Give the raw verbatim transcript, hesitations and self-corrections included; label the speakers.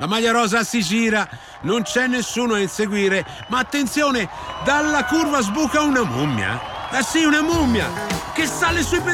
Speaker 1: La maglia rosa si gira, non c'è nessuno a inseguire, ma attenzione, dalla curva sbuca una mummia. Eh sì, una mummia, che sale sui